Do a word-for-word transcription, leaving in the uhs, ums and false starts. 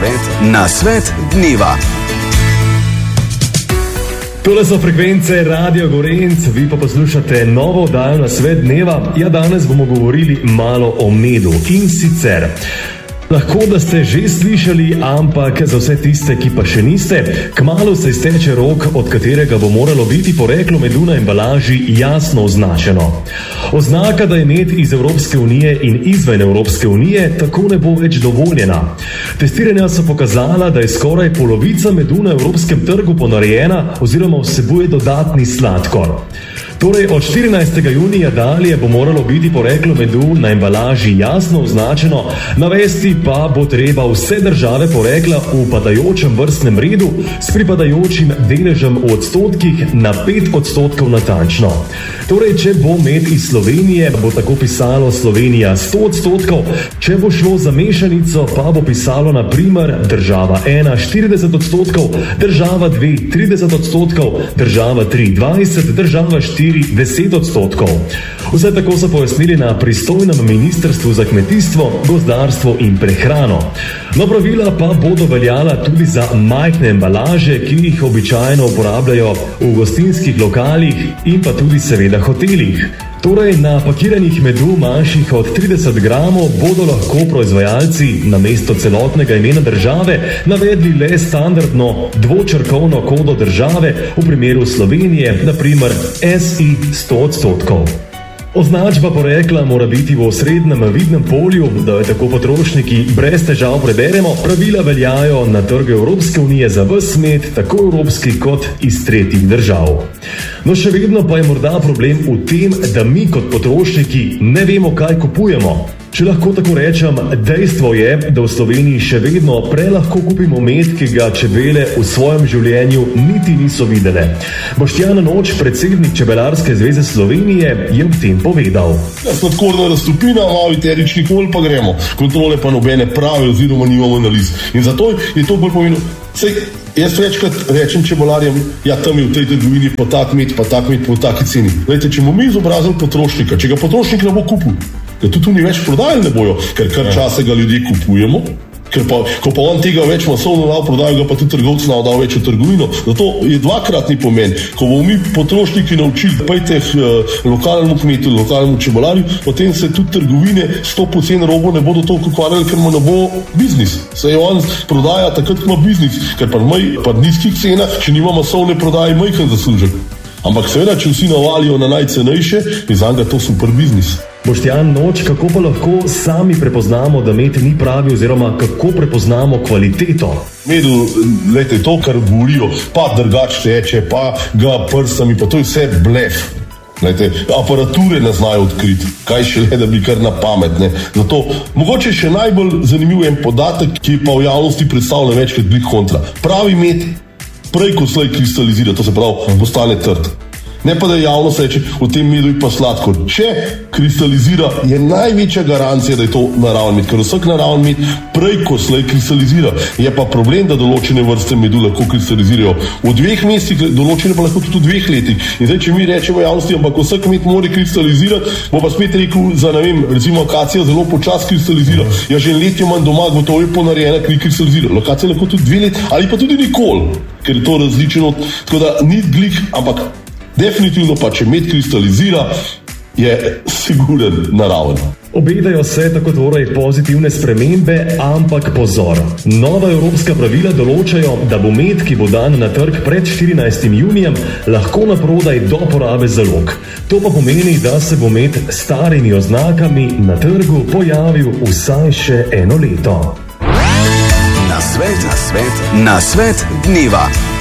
svet, na svet dneva. Tole so frekvence Radio Gorenc, vi pa poslušate novo oddajo Na svet dneva. Ja, danes bomo govorili malo o medu in sicer... Lahko, da ste že slišali, ampak za vse tiste, ki pa še niste, kmalu se izteče rok, od katerega bo moralo biti poreklo medu na embalaži jasno označeno. Oznaka, da je med iz Evropske unije in izven Evropske unije, tako ne bo več dovoljena. Testiranja so pokazala, da je skoraj polovica medu na evropskem trgu ponarejena oziroma vsebuje dodatni sladkor. Torej, od štirinajstega junija dalje bo moralo biti poreklo medu na embalaži jasno označeno, navesti pa bo treba vse države porekla v padajočem vrstnem redu s pripadajočim deležem v odstotkih na pet odstotkov natančno. Torej, če bo med iz Slovenije, bo tako pisalo Slovenija sto odstotkov, če bo šlo za mešanico, pa bo pisalo na primer država ena štirideset odstotkov, država dve trideset odstotkov, država tri dvajset, država štiri deset odstotkov. Vse tako so pojasnili na pristojnem ministrstvu za kmetijstvo, gozdarstvo in prehrano. No, pravila pa bodo veljala tudi za majhne embalaže, ki jih običajno uporabljajo v gostinskih lokalih in pa tudi seveda hotelih. Torej, na pakiranih medu manjših od trideset gramov bodo lahko proizvajalci namesto celotnega imena države navedli le standardno dvočrkovno kodo države, v primeru Slovenije, na primer S I sto odstotkov. Označba porekla mora biti v osrednjem vidnem polju, da jo tako potrošniki brez težav preberemo. Pravila veljajo na trgu Evropske unije za ves med, tako evropski kot iz tretjih držav. No, še vedno pa je morda problem v tem, da mi kot potrošniki ne vemo, kaj kupujemo. Če lahko tako rečem, dejstvo je, da v Sloveniji še vedno prelahko kupimo med, ki ga čebele v svojem življenju niti niso videle. Boštjan Noč, predsednik Čebelarske zveze Slovenije, je v tem povedal. Sladkorna raztopina, malo eterični olj pa gremo. Kontrole pa nobene prave oziroma nimamo analiz. In zato je to bolj pomembno. Sej, jaz večkrat rečem čebelarjem, ja, tam je v tej trgovini pa tak med, pa tak med, po taki ceni. Glejte, če bomo mi izobrazili potrošnika, če ga potrošnik ne bo kupil, da tudi tu ni več prodajali ne bojo, ker kar časa ga ljudje kupujemo, ker pa, ko pa on tega več masovno dal, prodajo ga pa tudi trgovci dal več v trgovino. Zato je dvakratni pomen. Ko bomo mi potrošniki naučili, pejte eh, lokalnemu kmetu, lokalnemu čebelarju, potem se tudi trgovine sto procentov robo ne bodo toliko ukvarjali, ker mu ne bo biznis. Se je on prodaja takrat, ko ima biznis, ker pa maj, pa nizkih cenah, če nima masovne prodaje, majhen zaslužek. Ampak seveda, če vsi navalijo na najcenejše, je zanj to super biznis. Boštjan Noč, kako pa lahko sami prepoznamo, da med ni pravi, oziroma kako prepoznamo kvaliteto? Medu, lejte, to, kar govorijo, pa drugač teče, pa ga prstami, pa to je vse blef. Lejte, aparature ne znajo odkriti, kaj še le, da bi kar na pamet, ne. Zato, mogoče še najbolj zanimiv en podatek, ki pa v javnosti predstavlja večkrat blik kontra. Pravi med prej ko slej kristalizira, to se pravi, postane trd. Ne pa da javnost reče, v tem medu je pa sladkor. Če kristalizira, je največja garancija, da je to naraven med, ker vsak naraven med prej ko slej kristalizira. Je pa problem, da določene vrste medu lahko kristalizirajo v dveh mesecih, določene pa lahko tudi v dveh letih. In zdaj, če mi rečemo javnosti, ampak vsak med mora kristalizirati, bo pa spet rekel, za ne vem, recimo akacija zelo počas kristalizira. Ja, že let imam doma, gotovo je ponarejena, ki kristalizira. Lokacija lahko tudi dve leti, ali pa tudi nikoli, ker je to različno, tako da ni glik, ampak definitivno pa, če med kristalizira, je siguren naraven. Obedajo se tako torej pozitivne spremembe, ampak pozor. Nova evropska pravila določajo, da bo med, ki bo dan na trg pred štirinajstim junijem, lahko naprodaj do porabe zalog. To pa pomeni, da se bo med starimi oznakami na trgu pojavil vsaj še eno leto. Na svet, na svet, na svet dneva.